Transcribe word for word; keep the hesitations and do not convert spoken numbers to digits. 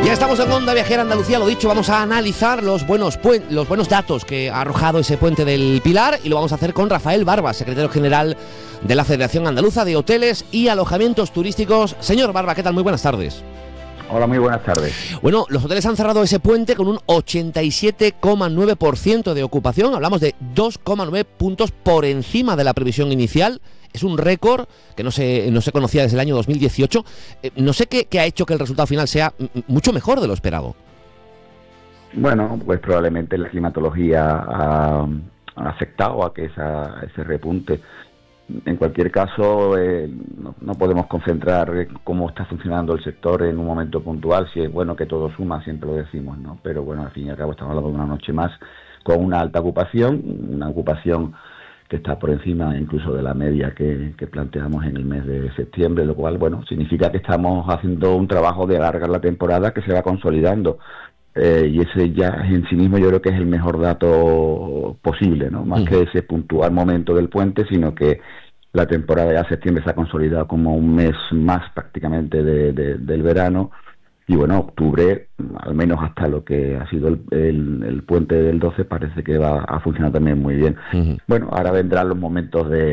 Ya estamos en Onda Viajera Andalucía, lo dicho, vamos a analizar los buenos puen- los buenos datos que ha arrojado ese puente del Pilar y lo vamos a hacer con Rafael Barba, secretario general de la Federación Andaluza de Hoteles y Alojamientos Turísticos. Señor Barba, ¿qué tal? Muy buenas tardes. Hola, muy buenas tardes. Bueno, los hoteles han cerrado ese puente con un ochenta y siete coma nueve por ciento de ocupación. Hablamos de dos coma nueve puntos por encima de la previsión inicial. Es un récord que no se, no se conocía desde el año dos mil dieciocho. Eh, no sé qué, qué ha hecho que el resultado final sea m- mucho mejor de lo esperado. Bueno, pues probablemente la climatología ha, ha afectado a que esa, ese repunte. En cualquier caso, eh, no, no podemos concentrar cómo está funcionando el sector en un momento puntual. Si es bueno que todo suma, siempre lo decimos, ¿no? Pero bueno, al fin y al cabo estamos hablando de una noche más con una alta ocupación, una ocupación que está por encima incluso de la media que, que planteamos en el mes de septiembre, lo cual, bueno, significa que estamos haciendo un trabajo de alargar la temporada que se va consolidando. Eh, y ese ya en sí mismo yo creo que es el mejor dato posible, ¿no? Más uh-huh. que ese puntual momento del puente, sino que la temporada ya septiembre se ha consolidado como un mes más prácticamente de, de, del verano. Y bueno, octubre, al menos hasta lo que ha sido el, el, el puente del doce, parece que va a funcionar también muy bien. Uh-huh. Bueno, ahora vendrán los momentos de